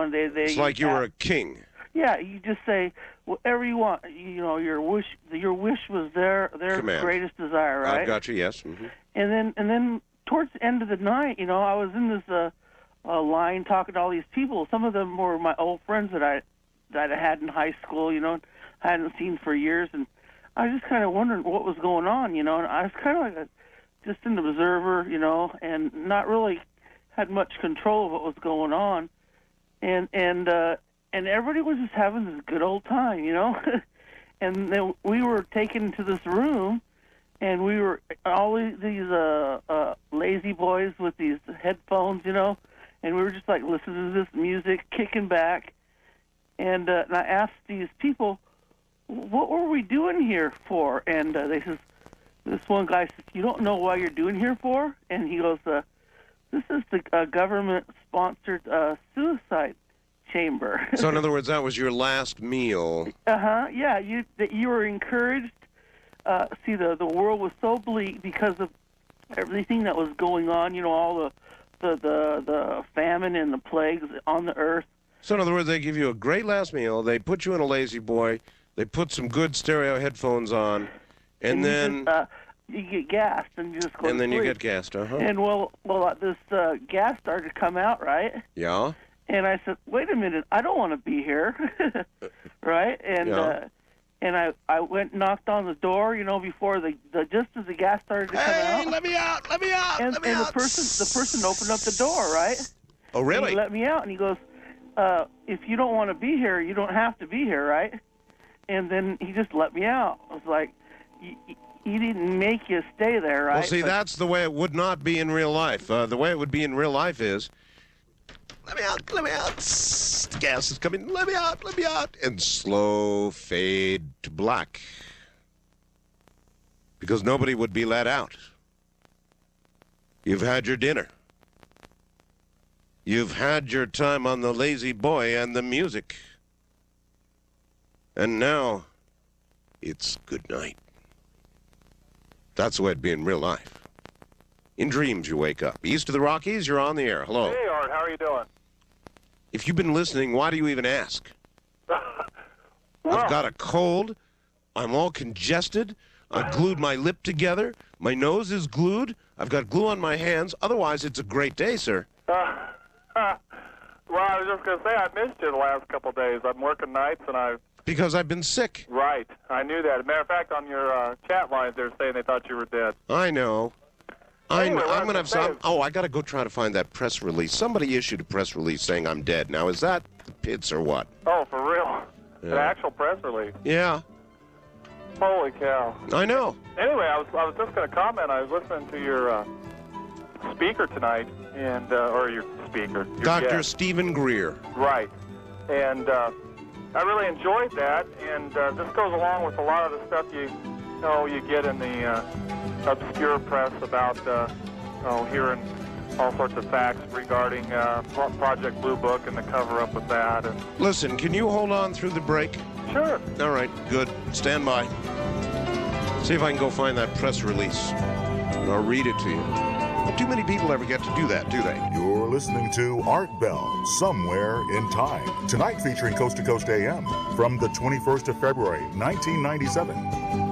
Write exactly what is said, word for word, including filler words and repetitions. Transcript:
and they they. It's like you were a king. Yeah, you just say whatever you want. You know, your wish, your wish was their their Command. greatest desire, right? I've got you. Yes. Mm-hmm. And then and then towards the end of the night, you know, I was in this uh, uh, line talking to all these people. Some of them were my old friends that I that I had in high school. You know, I hadn't seen for years, and I was just kind of wondering what was going on. You know, and I was kind of like a, just an observer, you know, and not really had much control of what was going on, and and. Uh, And everybody was just having this good old time, you know. And then we were taken to this room, and we were all these uh, uh, lazy boys with these headphones, you know, and we were just like listening to this music, kicking back. And, uh, and I asked these people, "What were we doing here for?" And uh, they says, this one guy says, "You don't know why you're doing here for?" And he goes, uh, "This is the uh, government-sponsored uh, suicide chamber." So in other words, that was your last meal. Uh-huh, yeah, you that you were encouraged. Uh, see, the, the world was so bleak because of everything that was going on, you know, all the, the, the, the famine and the plagues on the earth. So in other words, they give you a great last meal, they put you in a lazy boy, they put some good stereo headphones on, and, and then... You, just, uh, you get gassed and you just go And then to you sleep. get gassed, uh-huh. And, well, well uh, this uh, gas started to come out, right? Yeah? And I said, "Wait a minute, I don't want to be here," right? And Yeah. uh, and I, I went and knocked on the door, you know, before the, the just as the gas started to come Hey, out. let me out! Let me out! And, let me and out! the person the person opened up the door, right? Oh, And really? he let me out, and he goes, uh, "If you don't want to be here, you don't have to be here, right?" And then he just let me out. I was like, "He he didn't make you stay there, right?" Well, see, But- that's the way it would not be in real life. Uh, the way it would be in real life is, let me out, let me out, Tss, the gas is coming, let me out, let me out, and slow fade to black. Because nobody would be let out. You've had your dinner. You've had your time on the lazy boy and the music. And now, it's good night. That's the way it'd be in real life. In dreams, you wake up. East of the Rockies, you're on the air. Hello. Hey, Art, how are you doing? If you've been listening, why do you even ask? Well, I've got a cold. I'm all congested. I've glued my lip together. My nose is glued. I've got glue on my hands. Otherwise, it's a great day, sir. Uh, well, I was just going to say, I missed you the last couple of days. I'm working nights, and I... Because I've been sick. Right. I knew that. As a matter of fact, on your uh, chat lines, they were saying they thought you were dead. I know. I Anyway, know. what I I'm was going to have gonna some... say Oh, I got to go try to find that press release. Somebody issued a press release saying I'm dead. Now, is that the pits or what? Oh, for real? An Yeah. actual press release. Yeah, Holy cow. I know. Anyway, I was I was just going to comment. I was listening to your uh, speaker tonight, and uh, or your speaker. Your Doctor guest. Stephen Greer. Right. And uh, I really enjoyed that, and uh, this goes along with a lot of the stuff you, you know you get in the uh, obscure press about uh, you know, hearing all sorts of facts regarding uh, Pro- Project Blue Book and the cover-up with that. And Listen, can you hold on through the break? sure. All right, good. Stand by. See if I can go find that press release. And I'll read it to you. Not too many people ever get to do that, do they? You're listening to Art Bell, Somewhere in Time. Tonight featuring Coast to Coast A M from the twenty-first of February, nineteen ninety-seven.